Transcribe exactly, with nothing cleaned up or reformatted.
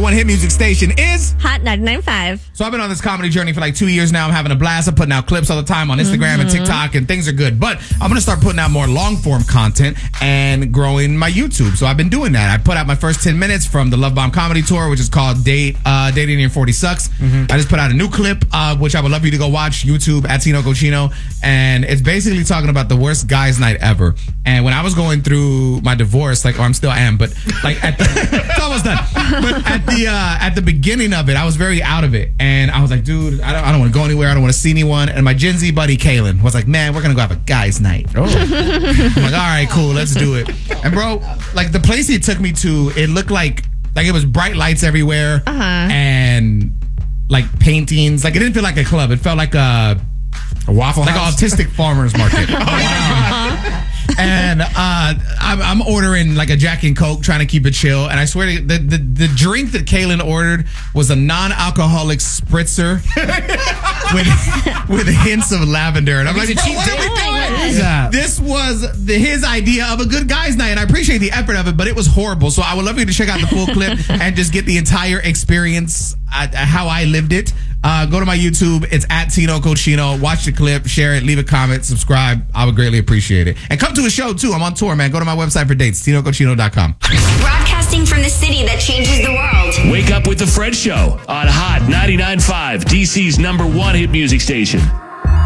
one hit music station is Hot ninety-nine point five. So I've been on this comedy journey for like two years now. I'm having a blast. I'm putting out clips all the time on Instagram mm-hmm. and TikTok, and things are good. But I'm going to start putting out more long-form content and growing my YouTube. So I've been doing that. I put out my first ten minutes from the Love Bomb Comedy Tour, which is called Date uh, Dating in Your forty Sucks. Mm-hmm. I just put out a new clip, uh, which I would love you to go watch, YouTube, at Tino Cochino. And it's basically talking about the worst guys' night ever. And when I was going through my divorce, like, or I'm still am, but like at the, it's almost done. But at the uh, at the beginning of it, I was very out of it, and I was like, dude, I don't, I don't want to go anywhere. I don't want to see anyone. And my Gen Z buddy Kalen was like, man, we're gonna go have a guys' night. Oh. I'm like, all right, cool, let's do it. And bro, like the place he took me to, it looked like like it was bright lights everywhere, uh-huh. and like paintings. Like it didn't feel like a club. It felt like a, a Waffle like House? an autistic farmer's market. Oh, wow. And uh, I'm, I'm ordering like a Jack and Coke, trying to keep it chill. And I swear to the, the, the drink that Kaylin ordered was a non-alcoholic spritzer with with hints of lavender. And I'm like, what are we doing? This was the, his idea of a good guy's night. And I appreciate the effort of it, but it was horrible. So I would love you to check out the full clip and just get the entire experience, uh, how I lived it. Uh, go to my YouTube. It's at Tino Cochino. Watch the clip, share it, leave a comment, subscribe. I would greatly appreciate it. And come to a show, too. I'm on tour, man. Go to my website for dates, tino cochino dot com. Broadcasting from the city that changes the world. Wake up with the Fred Show on Hot ninety-nine point five, D C's number one hit music station.